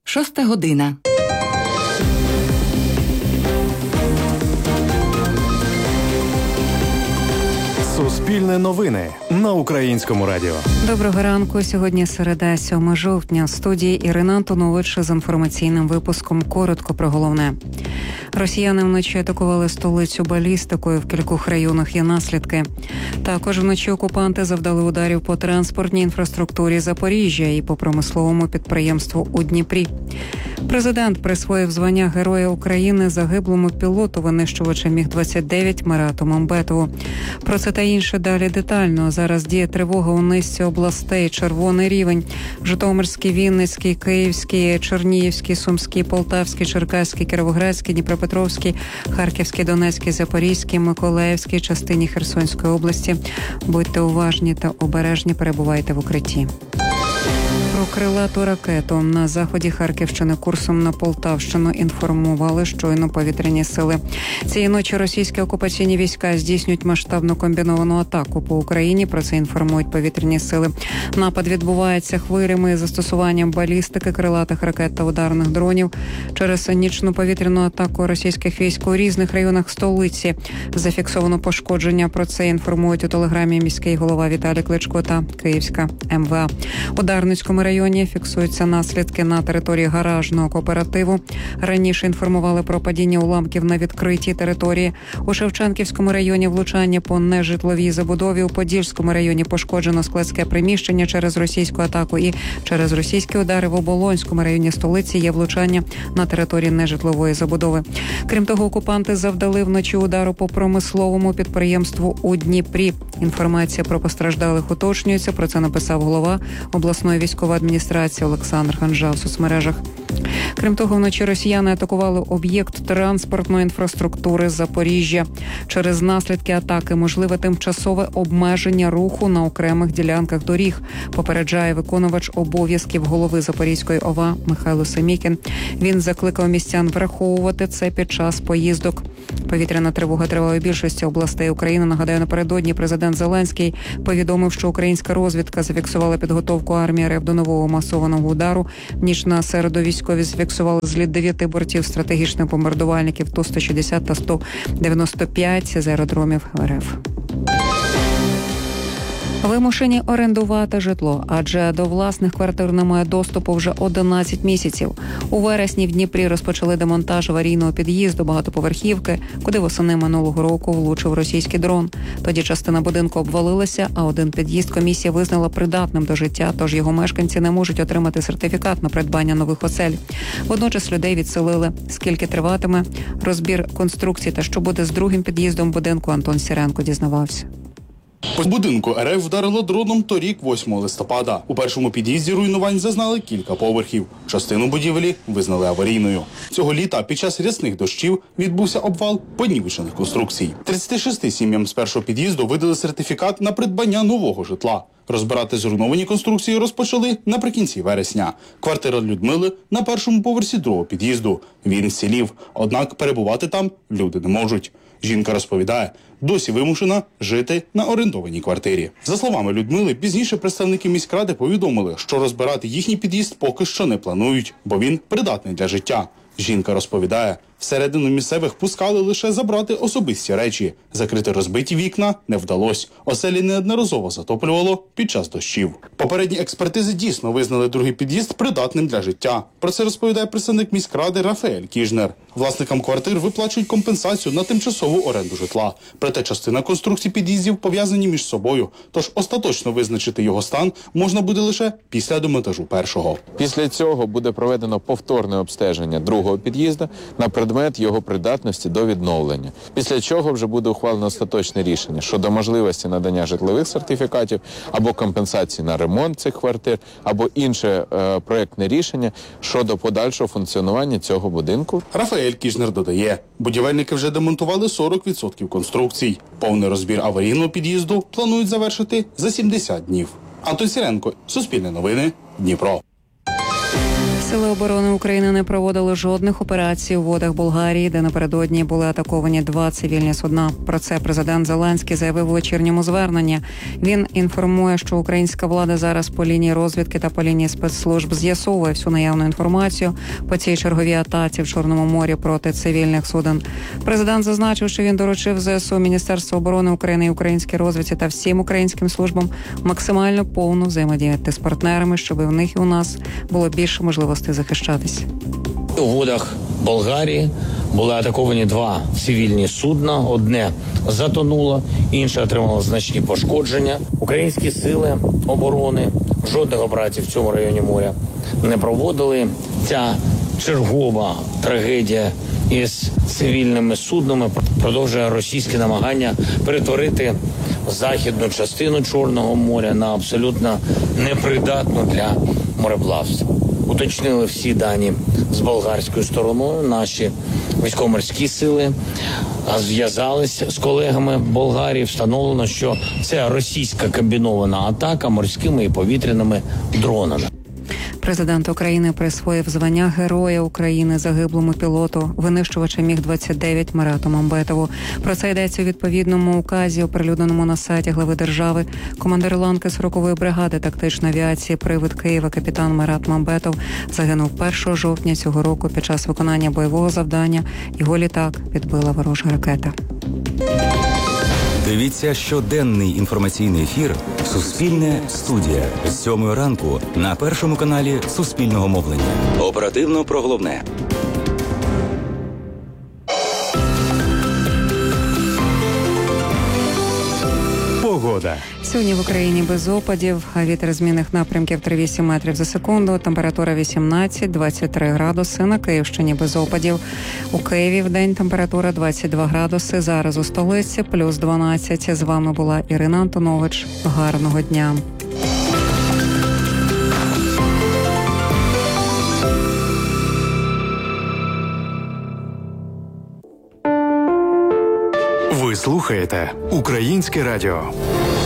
6 година. Суспільне новини на Українському радіо. Доброго ранку. Сьогодні середа, 7 жовтня. В студії Ірина Антонович з інформаційним випуском. Коротко про головне. Росіяни вночі атакували столицю балістикою. В кількох районах є наслідки. Також вночі окупанти завдали ударів по транспортній інфраструктурі Запоріжжя і по промисловому підприємству у Дніпрі. Президент присвоїв звання Героя України загиблому пілоту винищувача Міг-29 Марату Мамбетову. Про це та інше далі детально. Зараз діє тривога у низці областей. Червоний рівень. Житомирський, Вінницький, Київський, Чернігівський, Сумський, Полтавський, Черкаський, Кіровоградський, Дніпропетровський, Харківський, Донецький, Запорізький, Миколаївський, частині Херсонської області. Будьте уважні та обережні, перебувайте в укритті. Про крилату ракету на заході Харківщини курсом на Полтавщину інформували щойно повітряні сили. Цієї ночі російські окупаційні війська здійснюють масштабну комбіновану атаку по Україні. Про це інформують повітряні сили. Напад відбувається хвилями із застосуванням балістики, крилатих ракет та ударних дронів. Через нічну повітряну атаку російських військ у різних районах столиці зафіксовано пошкодження. Про це інформують у телеграмі міський голова Віталій Кличко та Київська МВА. У Дарницькому районі фіксуються наслідки на території гаражного кооперативу. Раніше інформували про падіння уламків на відкритій території. У Шевченківському районі влучання по нежитловій забудові. У Подільському районі пошкоджено складське приміщення через російську атаку. І через російські удари в Оболонському районі столиці є влучання на території нежитлової забудови. Крім того, окупанти завдали вночі удару по промисловому підприємству у Дніпрі. Інформація про постраждалих уточнюється. Про це написав голова обласної військової адміністрації Олександр Ханжа у соцмережах. Крім того, вночі росіяни атакували об'єкт транспортної інфраструктури Запоріжжя. Через наслідки атаки можливе тимчасове обмеження руху на окремих ділянках доріг, попереджає виконувач обов'язків голови Запорізької ОВА Михайло Семікін. Він закликав містян враховувати це під час поїздок. Повітряна тривога триває у більшості областей України. Нагадаю, напередодні президент Зеленський повідомив, що українська розвідка зафіксувала підготовку армії РФ до нового масованого удару. Ніч на середу військові зафіксували зліт 9 бортів стратегічних бомбардувальників Ту-160 та 195 з аеродромів РФ. Вимушені орендувати житло, адже до власних квартир немає доступу вже 11 місяців. У вересні в Дніпрі розпочали демонтаж аварійного під'їзду багатоповерхівки, куди восени минулого року влучив російський дрон. Тоді частина будинку обвалилася, а один під'їзд комісія визнала придатним до життя, тож його мешканці не можуть отримати сертифікат на придбання нових осель. Водночас людей відселили. Скільки триватиме розбір конструкцій та що буде з другим під'їздом будинку, Антон Сіренко дізнавався. По будинку РФ вдарило дроном торік 8 листопада. У першому під'їзді руйнувань зазнали кілька поверхів. Частину будівлі визнали аварійною. Цього літа під час рясних дощів відбувся обвал понівечених конструкцій. 36 сім'ям з першого під'їзду видали сертифікат на придбання нового житла. Розбирати зруйновані конструкції розпочали наприкінці вересня. Квартира Людмили на першому поверсі другого під'їзду. Він вцілів, однак перебувати там люди не можуть. Жінка розповідає, досі вимушена жити на орендованій квартирі. За словами Людмили, пізніше представники міськради повідомили, що розбирати їхній під'їзд поки що не планують, бо він придатний для життя. Жінка розповідає, всередину місцевих пускали лише забрати особисті речі. Закрити розбиті вікна не вдалося. Оселі неодноразово затоплювало під час дощів. Попередні експертизи дійсно визнали другий під'їзд придатним для життя. Про це розповідає представник міськради Рафаель Кіжнер. Власникам квартир виплачують компенсацію на тимчасову оренду житла. Проте частина конструкцій під'їздів пов'язані між собою. Тож остаточно визначити його стан можна буде лише після демонтажу першого. Після цього буде проведено повторне обстеження другого під'їзду на предмет його придатності до відновлення. Після чого вже буде ухвалено остаточне рішення щодо можливості надання житлових сертифікатів або компенсації на ремонт цих квартир, або інше проєктне рішення щодо подальшого функціонування цього будинку. Рафаель Кіжнер додає, будівельники вже демонтували 40% конструкцій. Повний розбір аварійного під'їзду планують завершити за 70 днів. Антон Сіренко, Суспільне новини, Дніпро. Сили оборони України не проводили жодних операцій у водах Болгарії, де напередодні були атаковані 2 цивільні судна. Про це президент Зеленський заявив у вечірньому зверненні. Він інформує, що українська влада зараз по лінії розвідки та по лінії спецслужб з'ясовує всю наявну інформацію по цій черговій атаці в Чорному морі проти цивільних суден. Президент зазначив, що він доручив ЗСУ, Міністерству оборони України і українській розвідці та всім українським службам максимально повно взаємодіяти з партнерами, щоб в них і у нас було більше можливостей захищатись. У водах Болгарії були атаковані 2 цивільні судна. Одне затонуло, інше отримало значні пошкодження. Українські сили оборони жодних операцій в цьому районі моря не проводили. Ця чергова трагедія із цивільними суднами продовжує російські намагання перетворити західну частину Чорного моря на абсолютно непридатну для мореплавства. Уточнили всі дані з болгарською стороною. Наші військово-морські сили зв'язались з колегами Болгарії. Встановлено, що це російська комбінована атака морськими і повітряними дронами. Президент України присвоїв звання Героя України загиблому пілоту винищувача Міг-29 Марату Мамбетову. Про це йдеться у відповідному указі, оприлюдненому на сайті глави держави. Командир ланки 40-ї бригади тактичної авіації «Привид Києва» капітан Марат Мамбетов загинув 1 жовтня цього року під час виконання бойового завдання. Його літак підбила ворожа ракета. Дивіться щоденний інформаційний ефір «Суспільне студія» з 7 ранку на Першому каналі Суспільного мовлення. Оперативно про головне. Погода. Сьогодні в Україні без опадів, а вітер змінних напрямків 3-8 метрів за секунду, температура 18-23 градуси, на Київщині без опадів. У Києві вдень температура 22 градуси, зараз у столиці плюс 12. З вами була Ірина Антонович. Гарного дня. Ви слухаєте Українське радіо.